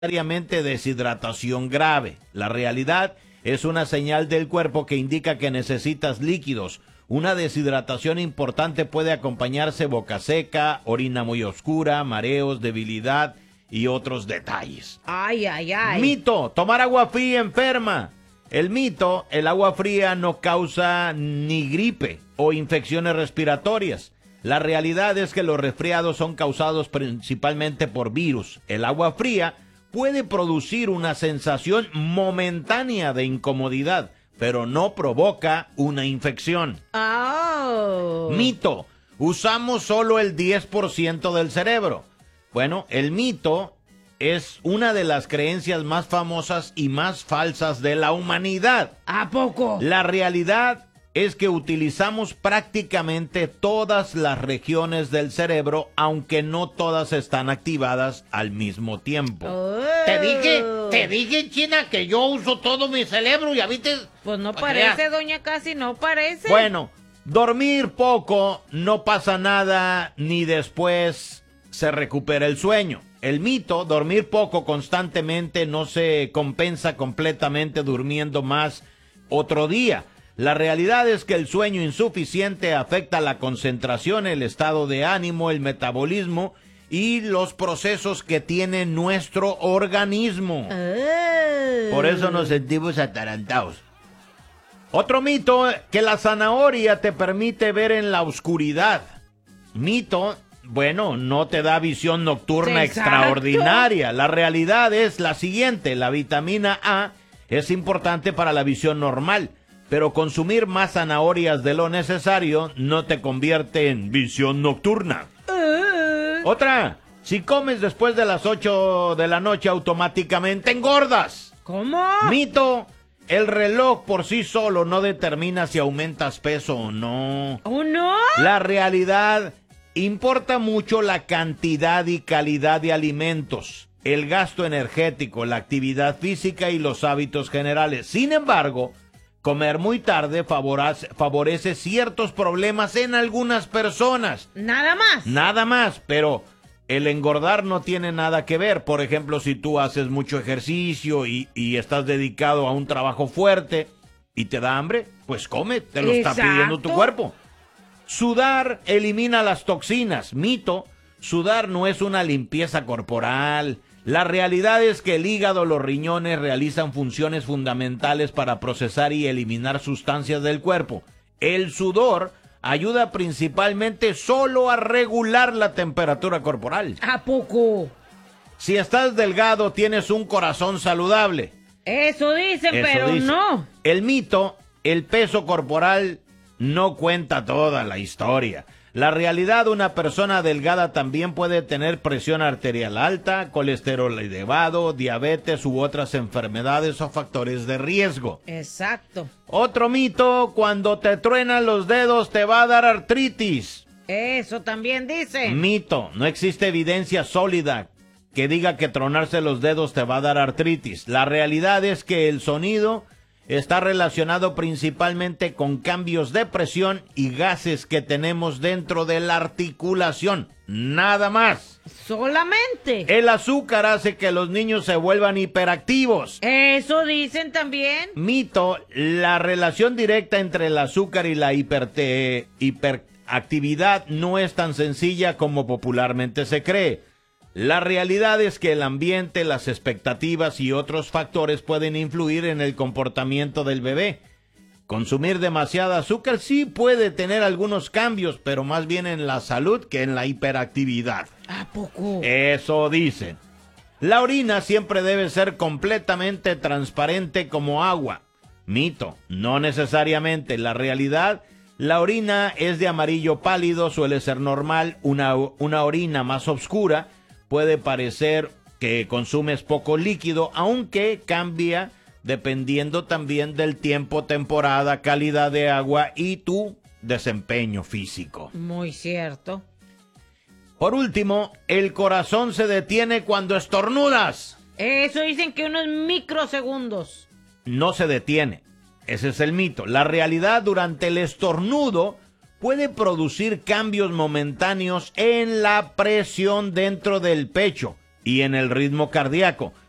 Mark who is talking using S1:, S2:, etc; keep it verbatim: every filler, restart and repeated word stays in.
S1: necesariamente deshidratación grave. La realidad es una señal del cuerpo que indica que necesitas líquidos. Una deshidratación importante puede acompañarse boca seca, orina muy oscura, mareos, debilidad y otros detalles.
S2: Ay, ay, ay.
S1: Mito, tomar agua fría enferma. El mito, el agua fría no causa ni gripe o infecciones respiratorias. La realidad es que los resfriados son causados principalmente por virus. El agua fría puede producir una sensación momentánea de incomodidad, pero no provoca una infección.
S2: Oh.
S1: Mito, usamos solo el diez por ciento del cerebro. Bueno, el mito es una de las creencias más famosas y más falsas de la humanidad.
S2: ¿A poco?
S1: La realidad es que utilizamos prácticamente todas las regiones del cerebro, aunque no todas están activadas al mismo tiempo.
S2: Oh.
S3: Te dije, te dije, China, que yo uso todo mi cerebro, ¿ya viste?
S2: Pues no
S3: O
S2: parece,
S3: sea,
S2: doña Casi, no parece.
S1: Bueno, dormir poco no pasa nada, ni después se recupera el sueño. El mito, dormir poco constantemente no se compensa completamente durmiendo más otro día. La realidad es que el sueño insuficiente afecta la concentración, el estado de ánimo, el metabolismo y los procesos que tiene nuestro organismo.
S2: Oh.
S1: Por eso nos sentimos atarantados. Otro mito, que la zanahoria te permite ver en la oscuridad. Mito, bueno, no te da visión nocturna
S2: Exacto.
S1: extraordinaria. La realidad es la siguiente, la vitamina A es importante para la visión normal, pero consumir más zanahorias de lo necesario no te convierte en visión nocturna.
S2: Uh.
S1: Otra, si comes después de las ocho de la noche automáticamente engordas.
S2: ¿Cómo?
S1: Mito, el reloj por sí solo no determina si aumentas peso o no.
S2: ¿Oh, no?
S1: La realidad, importa mucho la cantidad y calidad de alimentos, el gasto energético, la actividad física y los hábitos generales. Sin embargo, comer muy tarde favorece, favorece ciertos problemas en algunas personas.
S2: Nada más.
S1: Nada más, pero el engordar no tiene nada que ver. Por ejemplo, si tú haces mucho ejercicio y, y estás dedicado a un trabajo fuerte y te da hambre, pues come, te lo está
S2: Exacto.
S1: pidiendo tu cuerpo. Sudar elimina las toxinas. Mito, sudar no es una limpieza corporal. La realidad es que el hígado, los riñones realizan funciones fundamentales para procesar y eliminar sustancias del cuerpo. El sudor ayuda principalmente solo a regular la temperatura corporal.
S2: ¿A poco?
S1: Si estás delgado, tienes un corazón saludable.
S2: Eso dicen,
S1: Eso
S2: pero
S1: dice.
S2: no.
S1: El mito, el peso corporal no cuenta toda la historia. La realidad, una persona delgada también puede tener presión arterial alta, colesterol elevado, diabetes u otras enfermedades o factores de riesgo.
S2: Exacto.
S1: Otro mito, cuando te truenan los dedos te va a dar artritis.
S2: Eso también dicen.
S1: Mito, no existe evidencia sólida que diga que tronarse los dedos te va a dar artritis. La realidad es que el sonido está relacionado principalmente con cambios de presión y gases que tenemos dentro de la articulación. Nada más.
S2: Solamente.
S1: El azúcar hace que los niños se vuelvan hiperactivos.
S2: Eso dicen también.
S1: Mito, la relación directa entre el azúcar y la hiperte- hiperactividad no es tan sencilla como popularmente se cree. La realidad es que el ambiente, las expectativas y otros factores pueden influir en el comportamiento del bebé. Consumir demasiada azúcar sí puede tener algunos cambios, pero más bien en la salud que en la hiperactividad.
S2: ¿A poco?
S1: Eso dicen. La orina siempre debe ser completamente transparente como agua. Mito, no necesariamente. La realidad, la orina es de amarillo pálido, suele ser normal. Una, una orina más oscura puede parecer que consumes poco líquido, aunque cambia dependiendo también del tiempo, temporada, calidad de agua y tu desempeño físico.
S2: Muy cierto.
S1: Por último, el corazón se detiene cuando estornudas.
S2: Eso dicen que unos microsegundos.
S1: No se detiene. Ese es el mito. La realidad, durante el estornudo puede producir cambios momentáneos en la presión dentro del pecho y en el ritmo cardíaco.